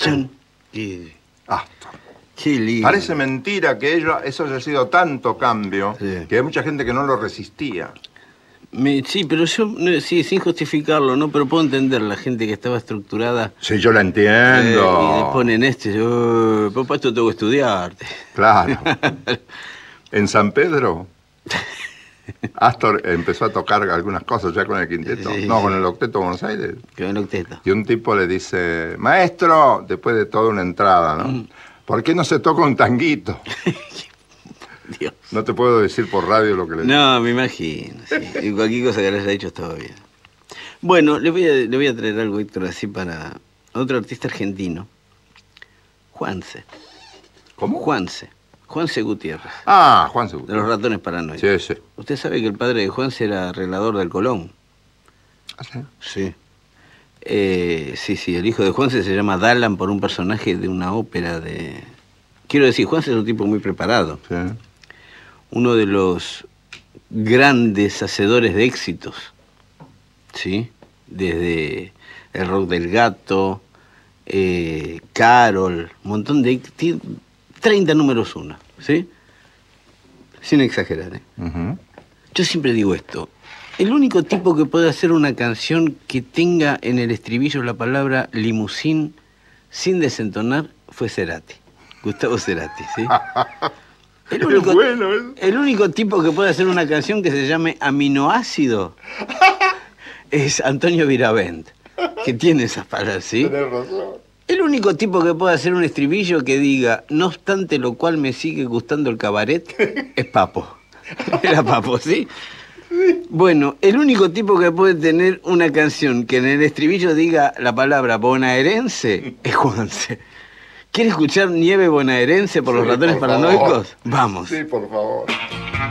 Chan. Y... Astor. Qué lindo. Parece mentira que eso haya sido tanto cambio, Sí. que hay mucha gente que no lo resistía. Sí, pero yo, sí, sin justificarlo, ¿no? Pero puedo entender la gente que estaba estructurada. Sí, yo la entiendo. Y le ponen yo, papá, esto tengo que estudiar. Claro. En San Pedro, Astor empezó a tocar algunas cosas ya con el quinteto. Sí, no, sí. con el octeto de Buenos Aires. Que ven octeto. Y un tipo le dice, maestro, después de toda una entrada, ¿no? ¿Por qué no se toca un tanguito? Dios. No te puedo decir por radio lo que le digo. No, me imagino. Sí. Y cualquier cosa que le haya dicho estaba bien. Bueno, le voy a traer algo, Héctor, así para otro artista argentino. Juanse. ¿Cómo? Juanse Gutiérrez, Ah, Juan de los Seguro. Ratones Paranoicos. Sí, sí. Usted sabe que el padre de Juanse era arreglador del Colón. ¿Ah, sí? Sí. Sí, el hijo de Juanse se llama Dallan por un personaje de una ópera de... Quiero decir, Juanse es un tipo muy preparado. Sí. Uno de los grandes hacedores de éxitos, ¿sí? Desde El Rock del Gato, Carol, un montón de... 30 números uno, ¿sí? Sin exagerar, ¿eh? Ujú. Yo siempre digo esto. El único tipo que puede hacer una canción que tenga en el estribillo la palabra limusín sin desentonar fue Cerati. Gustavo Cerati, ¿sí? Qué bueno, ¿eh? El único tipo que puede hacer una canción que se llame Aminoácido es Antonio Viravent, que tiene esas palabras, ¿sí? Tenés razón. El único tipo que puede hacer un estribillo que diga, no obstante lo cual me sigue gustando el cabaret, es Papo. Era Papo, ¿sí? Bueno, el único tipo que puede tener una canción que en el estribillo diga la palabra bonaerense es Juanse. ¿Quiere escuchar Nieve Bonaerense por los Sí, Ratones por favor. Paranoicos? Vamos. Sí, por favor.